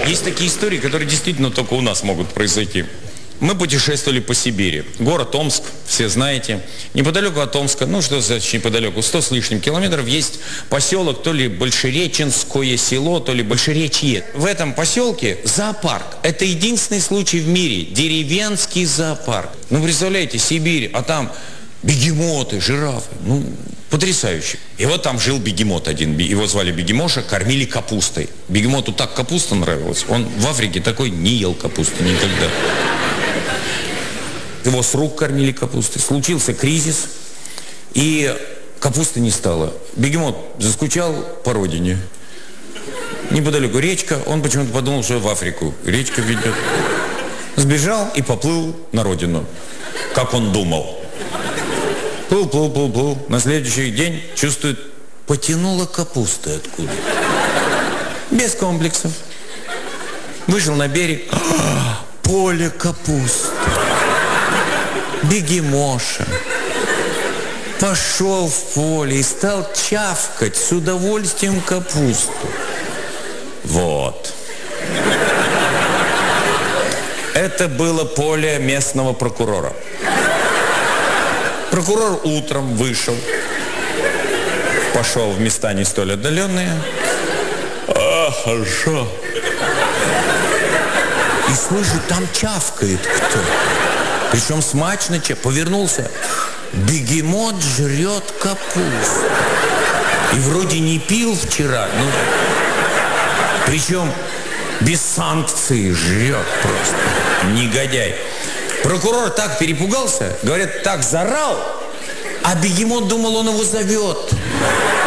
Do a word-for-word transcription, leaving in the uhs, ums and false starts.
Есть такие истории, которые действительно только у нас могут произойти. Мы путешествовали по Сибири. Город Омск, все знаете. Неподалеку от Омска, ну что значит неподалеку, сто с лишним километров, есть поселок, то ли Большереченское село, то ли Большеречье. В этом поселке зоопарк. Это единственный случай в мире. Деревенский зоопарк. Ну, представляете, Сибирь, а там бегемоты, жирафы. Ну, потрясающе. И вот там жил бегемот один. Его звали Бегемоша, кормили капустой. Бегемоту так капуста нравилась. Он в Африке такой не ел капусту никогда. Его с рук кормили капустой. Случился кризис, и капусты не стало. Бегемот заскучал по родине. Неподалеку речка, он почему-то подумал, что в Африку речка ведет. Сбежал и поплыл на родину, как он думал. Плыл, плыл, плыл, плыл. На следующий день чувствует, потянуло капусты откуда. Без комплексов. Вышел на берег. А, поле капусты. Бегемоша. Пошел в поле и стал чавкать с удовольствием капусту. Вот. Это было поле местного прокурора. Прокурор утром вышел, пошел в места не столь отдаленные. А, хорошо. И слышу, там чавкает кто. Причем смачно, повернулся. Бегемот жрет капусту. И вроде не пил вчера, ну, причем без санкций жрет просто. Негодяй. Прокурор так перепугался, говорят, так заорал, а бегемот думал, он его зовет.